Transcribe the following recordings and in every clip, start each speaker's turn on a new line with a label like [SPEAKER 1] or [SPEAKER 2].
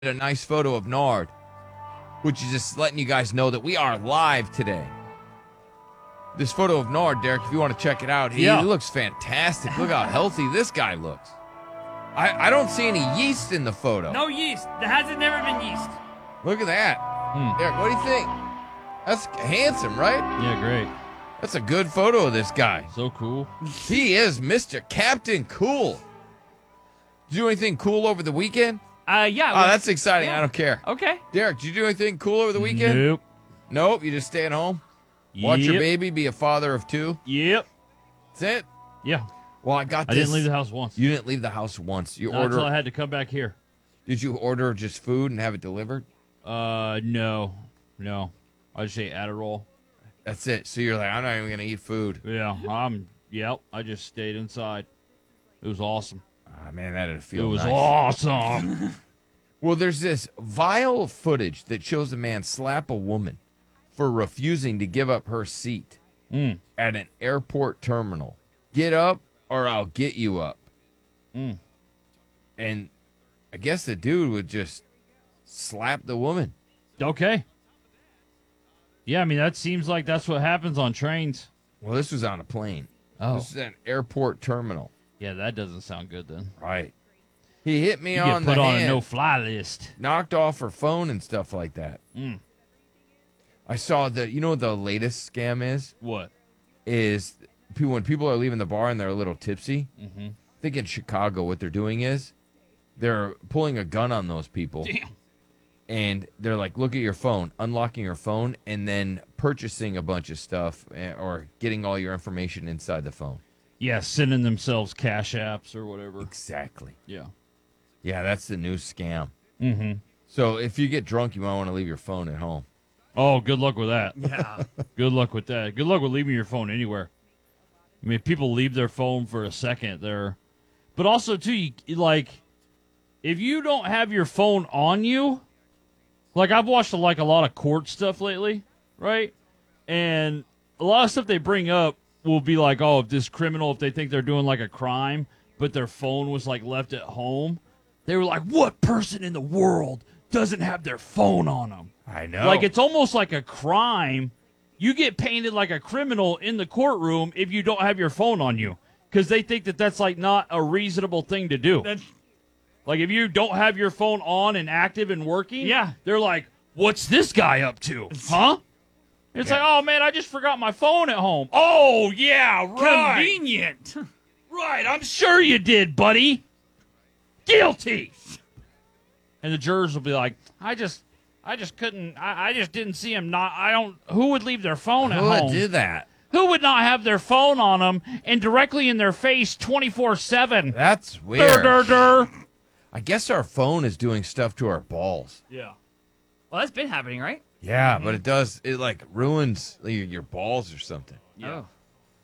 [SPEAKER 1] a nice photo of Nard, which is just letting you guys know that we are live today. This photo of Nard, Derek, if you want to check it out, he looks fantastic. Look how healthy this guy looks. I don't see any yeast in the photo.
[SPEAKER 2] No yeast. There hasn't never been yeast.
[SPEAKER 1] Look at that. Derek, what do you think? That's handsome, right?
[SPEAKER 3] Yeah, great.
[SPEAKER 1] That's a good photo of this guy.
[SPEAKER 3] So cool.
[SPEAKER 1] He is Mr. Captain Cool. Did you do anything cool over the weekend?
[SPEAKER 2] Yeah.
[SPEAKER 1] Oh, that's exciting. I don't care.
[SPEAKER 2] Okay.
[SPEAKER 1] Derek, did you do anything cool over the weekend?
[SPEAKER 3] Nope.
[SPEAKER 1] Nope. You just stay at home? Watch your baby, be a father of two?
[SPEAKER 3] Yep.
[SPEAKER 1] That's it?
[SPEAKER 3] Yeah.
[SPEAKER 1] Well, I got this.
[SPEAKER 3] I didn't leave the house once.
[SPEAKER 1] You didn't leave the house once. You
[SPEAKER 3] Not
[SPEAKER 1] order.
[SPEAKER 3] until I had to come back here.
[SPEAKER 1] Did you order just food and have it delivered?
[SPEAKER 3] No. I just ate Adderall.
[SPEAKER 1] That's it. So you're like, I'm not even going to eat food.
[SPEAKER 3] Yeah, I just stayed inside. It was awesome.
[SPEAKER 1] Ah, man, that didn't feel
[SPEAKER 3] It was
[SPEAKER 1] nice.
[SPEAKER 3] awesome.
[SPEAKER 1] Well, there's this vile footage that shows a man slap a woman for refusing to give up her seat at an airport terminal. Get up or I'll get you up. And I guess the dude would just slap the woman.
[SPEAKER 3] Okay. Yeah, I mean, that seems like that's what happens on trains.
[SPEAKER 1] Well, this was on a plane.
[SPEAKER 3] Oh.
[SPEAKER 1] This is an airport terminal.
[SPEAKER 3] Yeah, that doesn't sound good then.
[SPEAKER 1] Right. He hit me
[SPEAKER 3] You
[SPEAKER 1] on
[SPEAKER 3] get
[SPEAKER 1] the
[SPEAKER 3] put on
[SPEAKER 1] hand,
[SPEAKER 3] a no-fly list.
[SPEAKER 1] knocked off her phone and stuff like that. I saw you know what the latest scam is?
[SPEAKER 3] What?
[SPEAKER 1] Is when people are leaving the bar and they're a little tipsy. I think in Chicago what they're doing is they're pulling a gun on those people.
[SPEAKER 3] Damn.
[SPEAKER 1] And they're like, look at your phone, unlocking your phone, and then purchasing a bunch of stuff or getting all your information inside the phone.
[SPEAKER 3] Yeah, sending themselves cash apps or whatever.
[SPEAKER 1] Exactly.
[SPEAKER 3] Yeah.
[SPEAKER 1] Yeah, that's the new scam. So if you get drunk, you might want to leave your phone at home.
[SPEAKER 3] Oh, good luck with that.
[SPEAKER 2] Yeah.
[SPEAKER 3] Good luck with that. Good luck with leaving your phone anywhere. I mean, people leave their phone for a second there. But also, too, if you don't have your phone on you, like I've watched a lot of court stuff lately, right? And a lot of stuff they bring up will be like, oh, if this criminal, if they think they're doing like a crime, but their phone was like left at home, they were like, what person in the world doesn't have their phone on them?
[SPEAKER 1] I know.
[SPEAKER 3] Like, it's almost like a crime. You get painted like a criminal in the courtroom if you don't have your phone on you, because they think that that's like not a reasonable thing to do. Like, if you don't have your phone on and active and working, they're like, what's this guy up to? Huh? It's like, oh, man, I just forgot my phone at home. Oh, yeah, right.
[SPEAKER 2] Convenient.
[SPEAKER 3] Right, I'm sure you did, buddy. Guilty. And the jurors will be like, I just couldn't, I just didn't see him who would leave their phone at
[SPEAKER 1] Who
[SPEAKER 3] home?
[SPEAKER 1] would do that?
[SPEAKER 3] Who would not have their phone on them and directly in their face 24/7?
[SPEAKER 1] That's weird.
[SPEAKER 3] Dur.
[SPEAKER 1] I guess our phone is doing stuff to our balls.
[SPEAKER 3] Yeah.
[SPEAKER 2] Well, that's been happening, right?
[SPEAKER 1] Yeah, but it like ruins your balls or something.
[SPEAKER 3] Yeah.
[SPEAKER 2] Oh.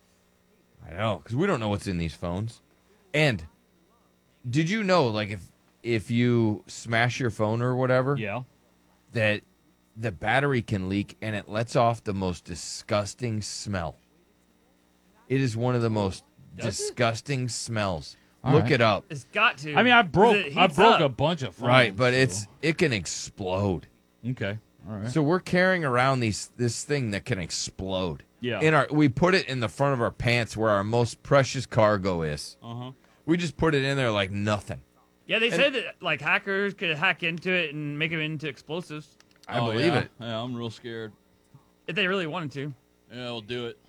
[SPEAKER 1] I know, because we don't know what's in these phones. And did you know, like, if you smash your phone or whatever,
[SPEAKER 3] Yeah.
[SPEAKER 1] that the battery can leak and it lets off the most disgusting smell. It is one of the most disgusting smells.
[SPEAKER 3] All
[SPEAKER 1] Look
[SPEAKER 3] right.
[SPEAKER 1] it up.
[SPEAKER 2] It's got to.
[SPEAKER 3] I mean, I broke
[SPEAKER 2] It heats
[SPEAKER 3] a
[SPEAKER 2] up.
[SPEAKER 3] bunch of phones.
[SPEAKER 1] Right, but
[SPEAKER 3] so-
[SPEAKER 1] it can explode.
[SPEAKER 3] Okay. All right.
[SPEAKER 1] So we're carrying around this thing that can explode.
[SPEAKER 3] Yeah.
[SPEAKER 1] We put it in the front of our pants where our most precious cargo is.
[SPEAKER 3] Uh-huh.
[SPEAKER 1] We just put it in there like nothing.
[SPEAKER 2] Yeah, they said that like hackers could hack into it and make them into explosives
[SPEAKER 1] I believe it.
[SPEAKER 3] Yeah, I'm real scared.
[SPEAKER 2] if they really wanted to.
[SPEAKER 3] Yeah, we'll do it.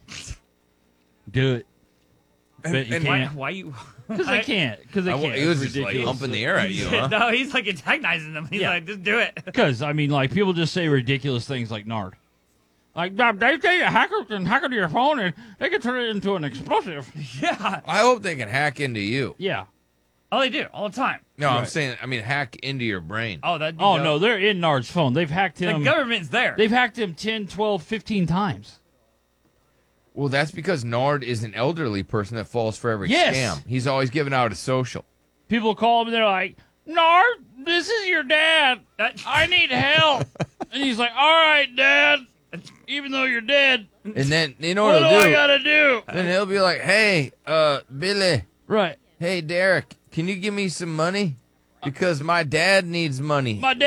[SPEAKER 3] Do it. Bet you
[SPEAKER 1] and
[SPEAKER 3] can't.
[SPEAKER 2] Why you?
[SPEAKER 3] Because they can't. Because they can't.
[SPEAKER 1] He was
[SPEAKER 3] It's
[SPEAKER 1] just like
[SPEAKER 3] ridiculous.
[SPEAKER 1] humping the air at you, huh?
[SPEAKER 2] No, he's like antagonizing them. He's
[SPEAKER 3] Yeah.
[SPEAKER 2] like, just do it.
[SPEAKER 3] Because, I mean, like, people just say ridiculous things like Nard. Like, they say a hacker can hack into your phone and they can turn it into an explosive.
[SPEAKER 2] Yeah.
[SPEAKER 1] I hope they can hack into you.
[SPEAKER 3] Yeah.
[SPEAKER 2] Oh, they do all the time.
[SPEAKER 1] No, I'm
[SPEAKER 3] Right.
[SPEAKER 1] saying, hack into your brain.
[SPEAKER 2] Oh, that.
[SPEAKER 3] Oh, no, they're in Nard's phone. They've hacked
[SPEAKER 2] The
[SPEAKER 3] him.
[SPEAKER 2] government's there.
[SPEAKER 3] They've hacked him 10, 12, 15 times.
[SPEAKER 1] Well, that's because Nard is an elderly person that falls for every
[SPEAKER 3] Yes.
[SPEAKER 1] scam. He's always giving out a social.
[SPEAKER 3] People call him and they're like, Nard, this is your dad. I need help. And he's like, all right, Dad. Even though you're dead,
[SPEAKER 1] And then, you know
[SPEAKER 3] what
[SPEAKER 1] what
[SPEAKER 3] do
[SPEAKER 1] he'll
[SPEAKER 3] I
[SPEAKER 1] do?
[SPEAKER 3] gotta do?
[SPEAKER 1] Then he'll be like, hey, Billy,
[SPEAKER 3] Right.
[SPEAKER 1] hey, Derek, can you give me some money? Because my dad needs money.
[SPEAKER 3] My